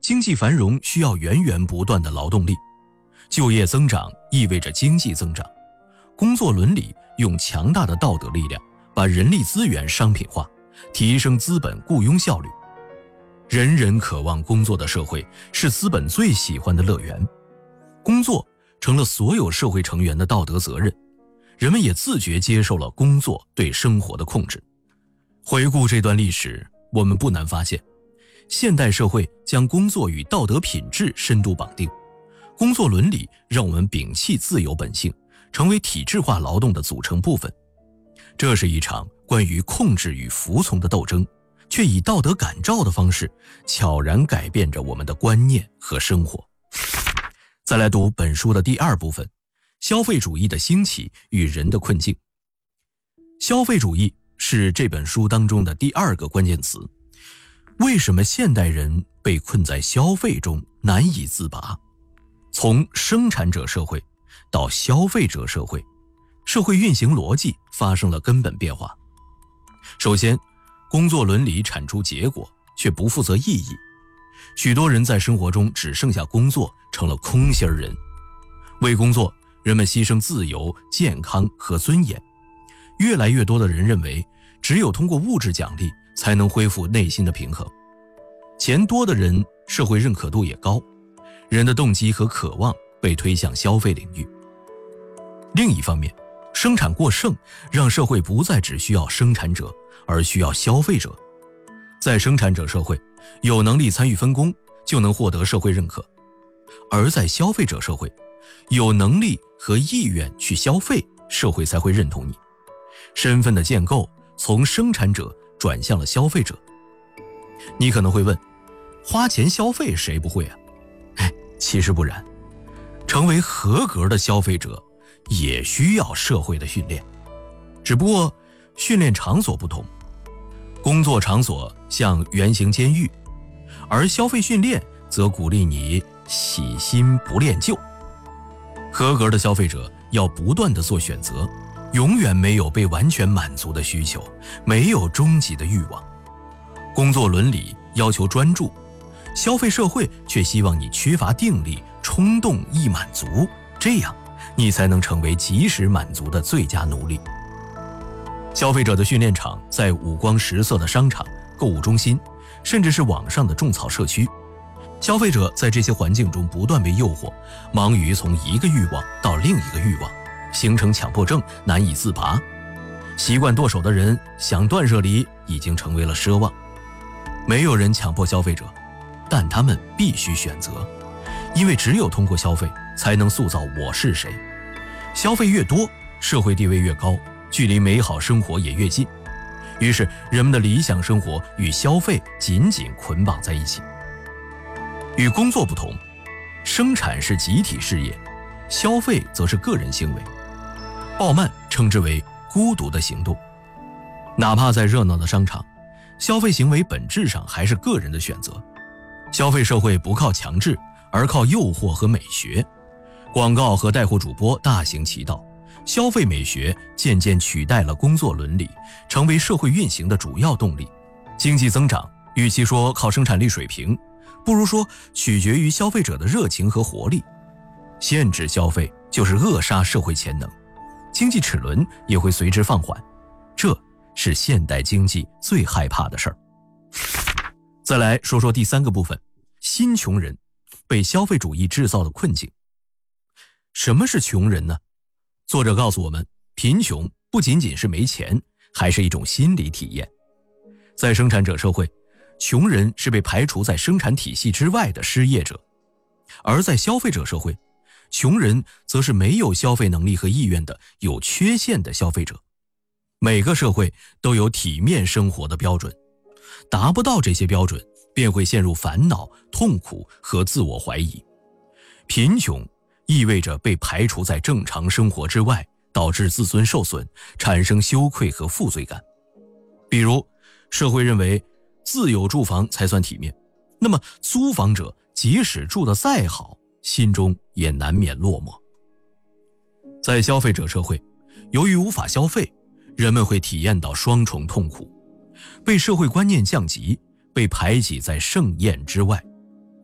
经济繁荣需要源源不断的劳动力，就业增长意味着经济增长。工作伦理用强大的道德力量把人力资源商品化，提升资本雇佣效率。人人渴望工作的社会是资本最喜欢的乐园，工作成了所有社会成员的道德责任，人们也自觉接受了工作对生活的控制。回顾这段历史，我们不难发现，现代社会将工作与道德品质深度绑定，工作伦理让我们摒弃自由本性，成为体制化劳动的组成部分。这是一场关于控制与服从的斗争，却以道德感召的方式悄然改变着我们的观念和生活。再来读本书的第二部分，消费主义的兴起与人的困境。消费主义是这本书当中的第二个关键词。为什么现代人被困在消费中难以自拔？从生产者社会到消费者社会，社会运行逻辑发生了根本变化。首先，工作伦理产出结果，却不负责意义。许多人在生活中只剩下工作，成了空心人。为工作，人们牺牲自由、健康和尊严。越来越多的人认为，只有通过物质奖励，才能恢复内心的平衡。钱多的人，社会认可度也高，人的动机和渴望被推向消费领域。另一方面，生产过剩让社会不再只需要生产者，而需要消费者。在生产者社会，有能力参与分工就能获得社会认可；而在消费者社会，有能力和意愿去消费，社会才会认同你。身份的建构从生产者转向了消费者。你可能会问，花钱消费谁不会啊？其实不然，成为合格的消费者也需要社会的训练，只不过训练场所不同。工作场所像圆形监狱，而消费训练则鼓励你洗心不恋旧。合格的消费者要不断地做选择，永远没有被完全满足的需求，没有终极的欲望。工作伦理要求专注，消费社会却希望你缺乏定力，冲动易满足，这样你才能成为及时满足的最佳奴隶。消费者的训练场在五光十色的商场、购物中心，甚至是网上的种草社区。消费者在这些环境中不断被诱惑，忙于从一个欲望到另一个欲望，形成强迫症，难以自拔。习惯剁手的人想断舍离已经成为了奢望。没有人强迫消费者，但他们必须选择，因为只有通过消费才能塑造我是谁。消费越多，社会地位越高，距离美好生活也越近。于是人们的理想生活与消费紧紧捆绑在一起。与工作不同，生产是集体事业，消费则是个人行为。鲍曼称之为孤独的行动。哪怕在热闹的商场，消费行为本质上还是个人的选择。消费社会不靠强制，而靠诱惑和美学。广告和带货主播大行其道，消费美学渐渐取代了工作伦理，成为社会运行的主要动力。经济增长与其说靠生产力水平，不如说取决于消费者的热情和活力。限制消费就是扼杀社会潜能，经济齿轮也会随之放缓，这是现代经济最害怕的事儿。再来说说第三个部分，新穷人被消费主义制造的困境。什么是穷人呢？作者告诉我们，贫穷不仅仅是没钱，还是一种心理体验。在生产者社会，穷人是被排除在生产体系之外的失业者；而在消费者社会，穷人则是没有消费能力和意愿的有缺陷的消费者。每个社会都有体面生活的标准，达不到这些标准，便会陷入烦恼、痛苦和自我怀疑。贫穷意味着被排除在正常生活之外，导致自尊受损，产生羞愧和负罪感。比如，社会认为自有住房才算体面，那么租房者即使住得再好，心中也难免落寞。在消费者社会，由于无法消费，人们会体验到双重痛苦：被社会观念降级，被排挤在盛宴之外。